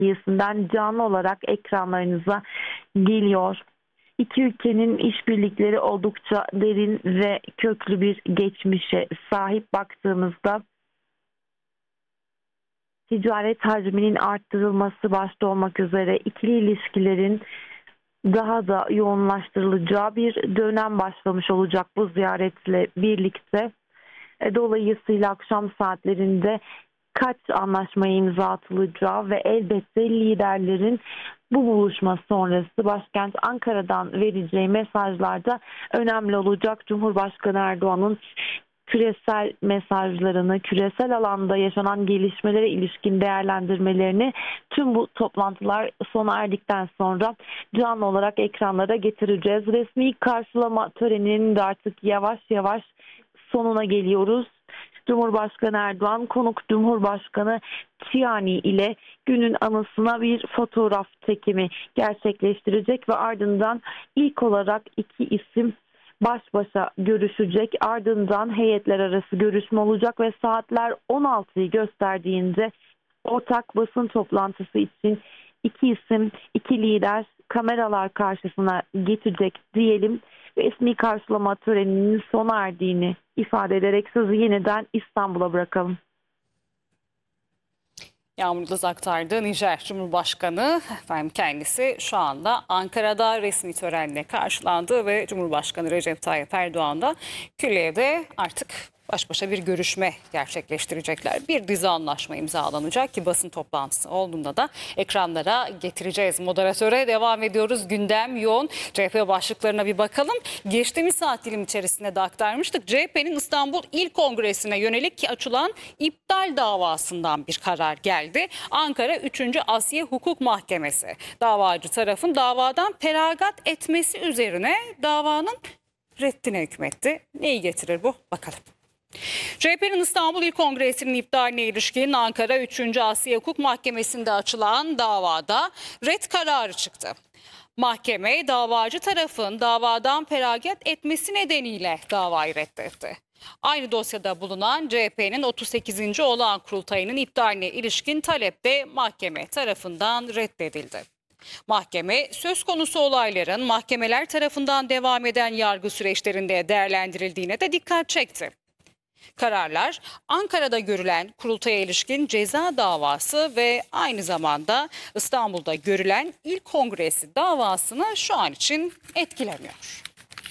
Adliyesi'nden canlı olarak ekranlarınıza geliyor. İki ülkenin işbirlikleri oldukça derin ve köklü bir geçmişe sahip. Baktığımızda ticaret hacminin arttırılması başta olmak üzere ikili ilişkilerin daha da yoğunlaştırılacağı bir dönem başlamış olacak bu ziyaretle birlikte. Dolayısıyla akşam saatlerinde kaç anlaşmaya imza atılacağı ve elbette liderlerin bu buluşma sonrası başkent Ankara'dan vereceği mesajlarda önemli olacak. Cumhurbaşkanı Erdoğan'ın küresel mesajlarını, küresel alanda yaşanan gelişmelere ilişkin değerlendirmelerini tüm bu toplantılar sona erdikten sonra canlı olarak ekranlara getireceğiz. Resmi karşılama töreninin de artık yavaş yavaş sonuna geliyoruz. Cumhurbaşkanı Erdoğan konuk Cumhurbaşkanı Tiani ile günün anısına bir fotoğraf çekimi gerçekleştirecek ve ardından ilk olarak iki isim baş başa görüşecek. Ardından heyetler arası görüşme olacak ve saatler 16'yı gösterdiğinde ortak basın toplantısı için iki isim, iki lider kameralar karşısına geçecek diyelim. Resmi karşılama töreninin sona erdiğini ifade ederek sözü yeniden İstanbul'a bırakalım. Yağmur Yıldız aktardı. Nijer Cumhurbaşkanı kendisi şu anda Ankara'da resmi törenle karşılandı ve Cumhurbaşkanı Recep Tayyip Erdoğan da külliyede artık baş başa bir görüşme gerçekleştirecekler. Bir dizi anlaşma imzalanacak ki basın toplantısı olduğunda da ekranlara getireceğiz. Moderatöre devam ediyoruz. Gündem yoğun. CHP başlıklarına bir bakalım. Geçtiğimiz saat dilim içerisinde de aktarmıştık. CHP'nin İstanbul İl Kongresi'ne yönelik açılan iptal davasından bir karar geldi. Ankara 3. Asya Hukuk Mahkemesi davacı tarafın davadan feragat etmesi üzerine davanın reddine hükmetti. Neyi getirir bu? Bakalım. CHP'nin İstanbul İl Kongresi'nin iptaline ilişkin Ankara 3. Asya Hukuk Mahkemesi'nde açılan davada red kararı çıktı. Mahkeme davacı tarafın davadan feragat etmesi nedeniyle davayı reddetti. Aynı dosyada bulunan CHP'nin 38. olağan kurultayının iptaline ilişkin talep de mahkeme tarafından reddedildi. Mahkeme söz konusu olayların mahkemeler tarafından devam eden yargı süreçlerinde değerlendirildiğine de dikkat çekti. Kararlar Ankara'da görülen kurultaya ilişkin ceza davası ve aynı zamanda İstanbul'da görülen İl Kongresi davasını şu an için etkilemiyor.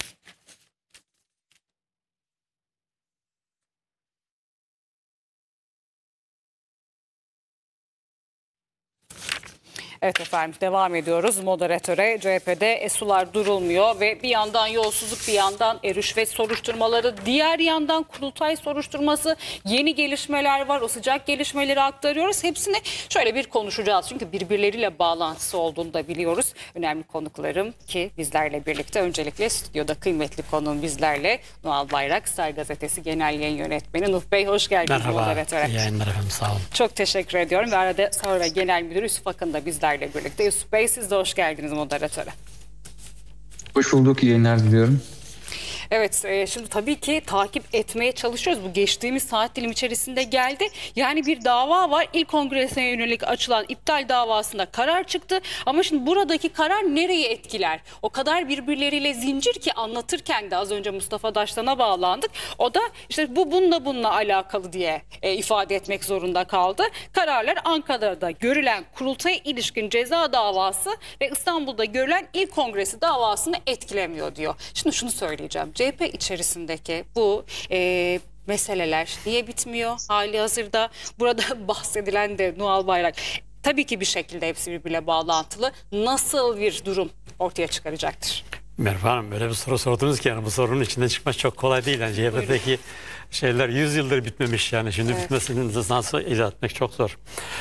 Evet efendim, devam ediyoruz. Moderatöre CHP'de sular durulmuyor ve bir yandan yolsuzluk, bir yandan rüşvet soruşturmaları, diğer yandan kurultay soruşturması, yeni gelişmeler var. O sıcak gelişmeleri aktarıyoruz. Hepsini şöyle bir konuşacağız. Çünkü birbirleriyle bağlantısı olduğunu da biliyoruz. Önemli konuklarım ki bizlerle birlikte, öncelikle stüdyoda kıymetli konuğum bizlerle Nual Bayrak, Star Gazetesi Genel Yayın Yönetmeni. Nuh Bey, hoş geldiniz. Merhaba, moderatöre. iyi yayınlar efendim, sağ olun. Çok teşekkür ediyorum. Ve arada sonra Genel Müdür Yusuf Akın da bizlerle birlikte. Yusuf Bey, siz de hoş geldiniz moderatöre. Hoş bulduk, iyi yayınlar diliyorum. Evet, şimdi tabii ki takip etmeye çalışıyoruz. Bu geçtiğimiz saat dilim içerisinde geldi. Yani bir dava var. İl Kongresi'ne yönelik açılan iptal davasında karar çıktı. Ama şimdi buradaki karar nereyi etkiler? O kadar birbirleriyle zincir ki anlatırken de az önce Mustafa Daştan'a bağlandık. O da işte bu bununla alakalı diye ifade etmek zorunda kaldı. Kararlar Ankara'da görülen kurultaya ilişkin ceza davası ve İstanbul'da görülen İl Kongresi davasını etkilemiyor diyor. Şimdi şunu söyleyeceğim. CHP içerisindeki bu meseleler niye bitmiyor hali hazırda? Burada bahsedilen de Nual Bayrak. Tabii ki bir şekilde hepsi birbirine bağlantılı. Nasıl bir durum ortaya çıkaracaktır? Merhaba Hanım, böyle bir soru sordunuz ki yani bu sorunun içinden çıkmak çok kolay değil. Yani CHP'deki şeyler 100 yıldır bitmemiş yani. Şimdi bitmesini nasıl izah etmek çok zor.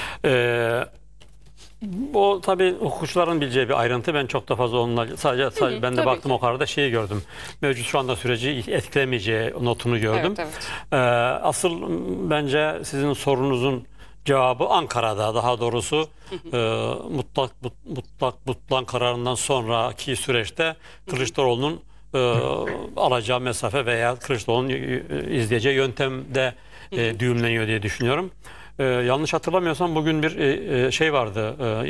O tabii hukukçuların bileceği bir ayrıntı. Ben çok da fazla onunla sadece ben de baktım ki. O kararda şeyi gördüm. Mevcut şu anda süreci etkilemeyeceği notunu gördüm. Evet. Asıl bence sizin sorunuzun cevabı Ankara'da, daha doğrusu mutlak kararından sonraki süreçte Kılıçdaroğlu'nun alacağı mesafe veya Kılıçdaroğlu'nun izleyeceği yöntemde düğümleniyor diye düşünüyorum. yanlış hatırlamıyorsam bugün bir şey vardı.